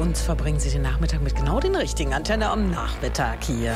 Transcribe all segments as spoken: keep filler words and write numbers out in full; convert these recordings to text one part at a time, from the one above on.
uns verbringen Sie den Nachmittag mit genau den richtigen Antenne am Nachmittag hier.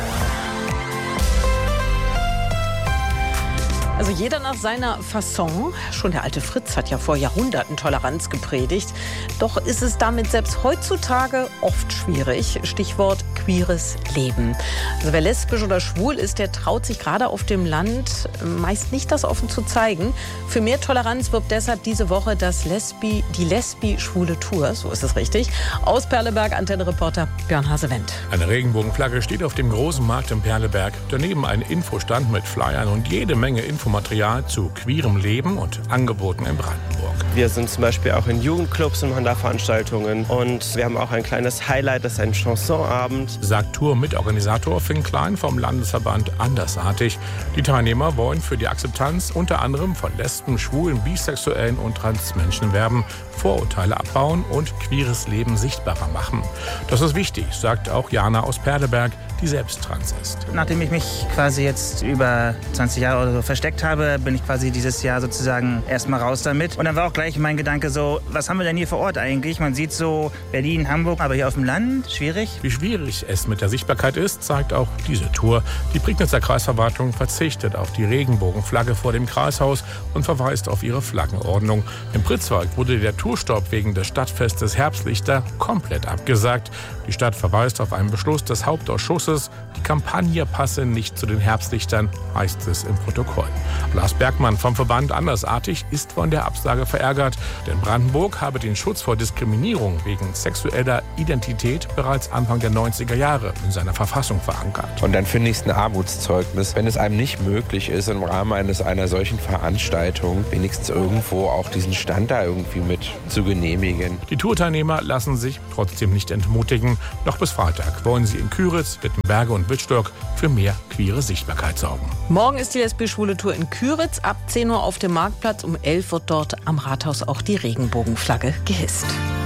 Also jeder nach seiner Fasson. Schon der alte Fritz hat ja vor Jahrhunderten Toleranz gepredigt. Doch ist es damit selbst heutzutage oft schwierig. Stichwort queeres Leben. Also wer lesbisch oder schwul ist, der traut sich gerade auf dem Land meist nicht, das offen zu zeigen. Für mehr Toleranz wirbt deshalb diese Woche das Lesbi, die Lesbi-Schwule Tour, so ist es richtig. Aus Perleberg, Antenne-Reporter Björn Hasewendt. Eine Regenbogenflagge steht auf dem großen Markt in Perleberg. Daneben ein Infostand mit Flyern und jede Menge Infomaterial zu queerem Leben und Angeboten in Brandenburg. Wir sind zum Beispiel auch in Jugendclubs und machen da Veranstaltungen. Und wir haben auch ein kleines Highlight, das ist ein Chansonabend. Sagt Tour-Mitorganisator Finn Klein vom Landesverband Andersartig. Die Teilnehmer wollen für die Akzeptanz unter anderem von Lesben, Schwulen, Bisexuellen und Transmenschen werben, Vorurteile abbauen und queeres Leben sichtbarer machen. Das ist wichtig, sagt auch Jana aus Perleberg, die selbst trans ist. Nachdem ich mich quasi jetzt über zwanzig Jahre oder so versteckt habe, bin ich quasi dieses Jahr sozusagen erstmal raus damit. Und dann war auch gleich mein Gedanke so, was haben wir denn hier vor Ort eigentlich? Man sieht so Berlin, Hamburg, aber hier auf dem Land, schwierig. Wie schwierig es mit der Sichtbarkeit ist, zeigt auch diese Tour. Die Prignitzer Kreisverwaltung verzichtet auf die Regenbogenflagge vor dem Kreishaus und verweist auf ihre Flaggenordnung. Im Pritzwalk wurde der Tourstopp wegen des Stadtfestes Herbstlichter komplett abgesagt. Die Stadt verweist auf einen Beschluss des Hauptausschusses. Die Kampagne passe nicht zu den Herbstlichtern, heißt es im Protokoll. Lars Bergmann vom Verband Andersartig ist von der Absage verärgert, denn Brandenburg habe den Schutz vor Diskriminierung wegen sexueller Identität bereits Anfang der neunziger Jahre in seiner Verfassung verankert. Und dann finde ich es ein Armutszeugnis, wenn es einem nicht möglich ist, im Rahmen eines einer solchen Veranstaltung wenigstens irgendwo auch diesen Stand da irgendwie mit zu genehmigen. Die Tourteilnehmer lassen sich trotzdem nicht entmutigen. Noch bis Freitag wollen sie in Küritz, Wittenberge und Wittstock für mehr queere Sichtbarkeit sorgen. Morgen ist die lesbisch-schwule Tour in Küritz. Ab zehn Uhr auf dem Marktplatz. Um elf wird dort am Rathaus auch die Regenbogenflagge gehisst.